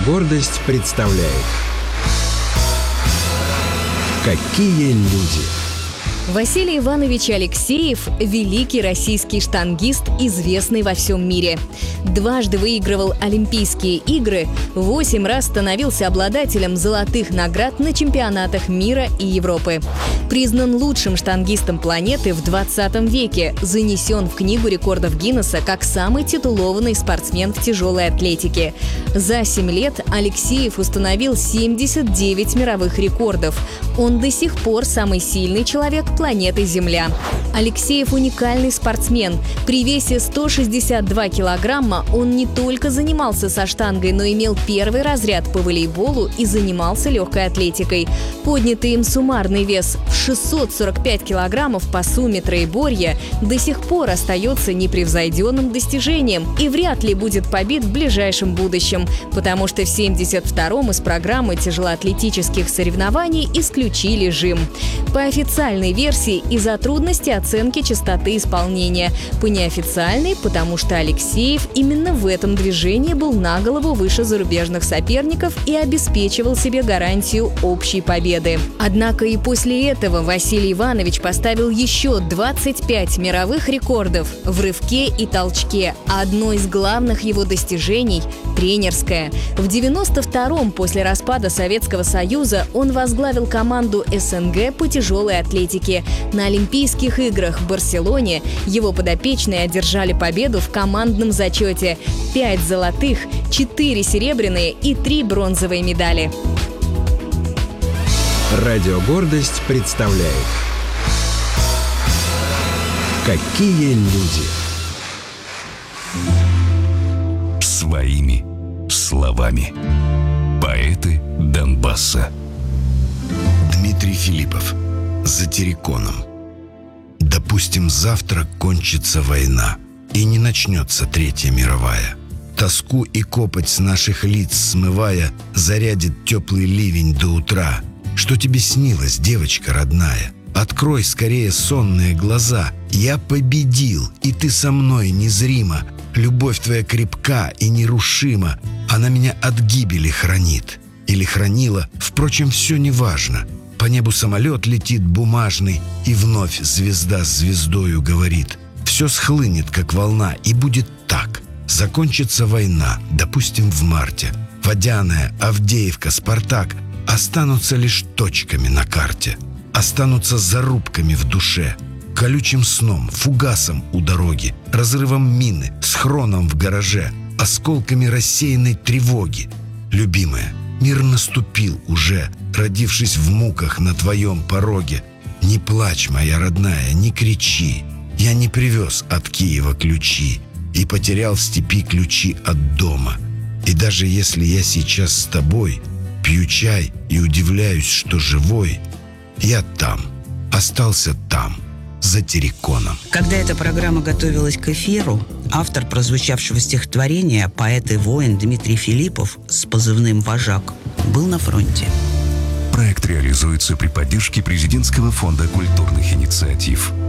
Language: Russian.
«Гордость» представляет «Какие люди». Василий Иванович Алексеев – великий российский штангист, известный во всем мире. Дважды выигрывал Олимпийские игры, 8 раз становился обладателем золотых наград на чемпионатах мира и Европы. Признан лучшим штангистом планеты в 20 веке, занесен в Книгу рекордов Гиннесса как самый титулованный спортсмен в тяжелой атлетике. За 7 лет Алексеев установил 79 мировых рекордов. Он до сих пор самый сильный человек планеты Земля. Алексеев – уникальный спортсмен. При весе 162 килограмма он не только занимался со штангой, но имел первый разряд по волейболу и занимался легкой атлетикой. Поднятый им суммарный вес в 645 килограммов по сумме троеборья до сих пор остается непревзойденным достижением и вряд ли будет побит в ближайшем будущем, потому что в 72-м из программы тяжелоатлетических соревнований исключили жим. По официальной версии из-за трудности оценки частоты исполнения, по неофициальной, потому что Алексеев именно в этом движении был на голову выше зарубежных соперников и обеспечивал себе гарантию общей победы. Однако и после этого Василий Иванович поставил еще 25 мировых рекордов в рывке и толчке. Одно из главных его достижений – тренерское. В 92-м, после распада Советского Союза, он возглавил команду СНГ по тяжелой атлетике. На Олимпийских играх в Барселоне его подопечные одержали победу в командном зачете. 5 золотых, 4 серебряные и 3 бронзовые медали. Радио «Гордость» представляет «Какие люди». Своими словами. Поэты Донбасса. Дмитрий Филиппов. За терриконом. Допустим, завтра кончится война, и не начнется Третья мировая. Тоску и копоть с наших лиц смывая, зарядит теплый ливень до утра. Что тебе снилось, девочка родная? Открой скорее сонные глаза. Я победил, и ты со мной незримо. Любовь твоя крепка и нерушима. Она меня от гибели хранит. Или хранила, впрочем, все неважно. По небу самолет летит бумажный, и вновь звезда с звездою говорит. Все схлынет, как волна, и будет так. Закончится война, допустим, в марте. Водяная, Авдеевка, Спартак останутся лишь точками на карте. Останутся зарубками в душе, колючим сном, фугасом у дороги, разрывом мины, схроном в гараже, осколками рассеянной тревоги. Любимая, мир наступил уже, родившись в муках на твоем пороге. Не плачь, моя родная, не кричи. Я не привез от Киева ключи и потерял в степи ключи от дома. И даже если я сейчас с тобой пью чай и удивляюсь, что живой, я там, остался там, за терриконом. Когда эта программа готовилась к эфиру, автор прозвучавшего стихотворения, поэт и воин Дмитрий Филиппов с позывным «Вожак» был на фронте. Проект реализуется при поддержке Президентского фонда культурных инициатив.